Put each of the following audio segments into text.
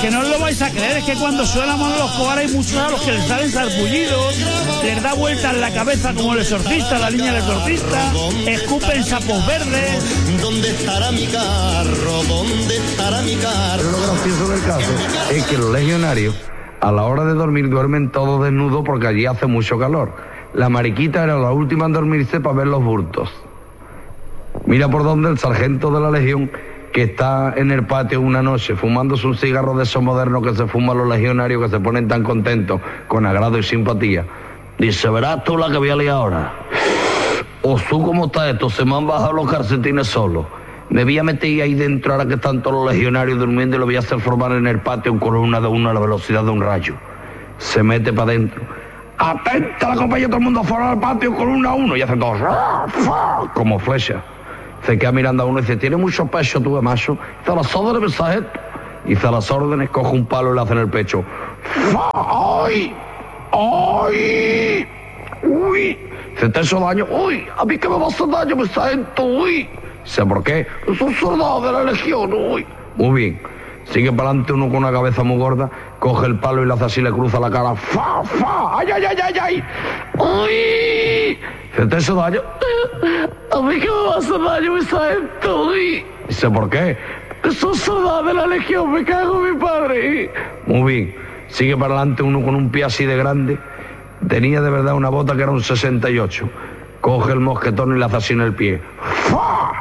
que no os lo vais a creer, es que cuando suena Manolo Escobar hay muchos a los que les salen sarpullidos, les da vueltas en la cabeza como el exorcista, la niña del exorcista, escupen sapos verdes. ¿Dónde estará mi carro? ¿Dónde estará mi carro? Pero lo gracioso del caso es que los legionarios a la hora de dormir duermen todos desnudos porque allí hace mucho calor. La mariquita era la última en dormirse para ver los bultos. Mira por dónde el sargento de la legión, que está en el patio una noche fumándose un cigarro de esos modernos que se fuman los legionarios, que se ponen tan contentos, con agrado y simpatía, dice: verás tú la que voy a liar ahora. O tú, ¿cómo está esto? Se me han bajado los calcetines solos. Me voy a meter ahí dentro ahora que están todos los legionarios durmiendo y lo voy a hacer formar en el patio en columna de uno a la velocidad de un rayo. Se mete para adentro. Atenta la compañía, todo el mundo fuera del patio, columna 1, y hace todo como flecha. Se queda mirando a uno y dice: tiene mucho pecho tú, macho. Dice: a las órdenes, sargento. Dice: a las órdenes, coge un palo y le hace en el pecho. ¡Ay! ¡Ay! ¡Uy! Se te ha hecho daño. ¡Uy! A mí que me va a hacer daño, mi sargento. ¡Uy! Dice: ¿por qué? Es un soldado de la legión. ¡Uy! Muy bien. Sigue para adelante uno con una cabeza muy gorda, coge el palo y le hace así, le cruza la cara. ¡Fa! ¡Fa! ¡Ay, ay, ay, ay, ay! ¡Uy! ¿Se te ha hecho daño? A mí que me va a hacer daño, mi sargento. ¡Uy! Dice: ¿por qué? Es un soldado de la legión, me cago en mi padre. Muy bien. Sigue para adelante uno con un pie así de grande. Tenía de verdad una bota que era un 68. Coge el mosquetón y le hace así en el pie. ¡Fa!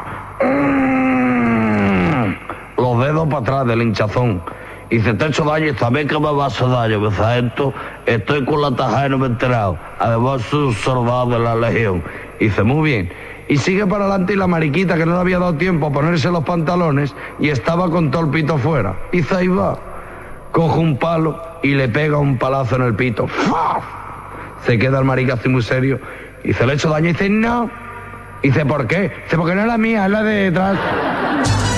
Los dedos para atrás del hinchazón. Y dice: te he hecho daño. Y sabes que me va a hacer daño, mi sargento. Estoy con la tajada y no me he enterado. Además soy un soldado de la legión. Y dice: muy bien. Y sigue para adelante y la mariquita, que no le había dado tiempo a ponerse los pantalones y estaba con todo el pito fuera. Y dice: ahí va. Coge un palo y le pega un palazo en el pito. ¡Faf! Se queda el marica así muy serio. Y dice: ¿le he hecho daño? Y dice: no. Y dice: ¿por qué? Dice: porque no es la mía, es la de detrás.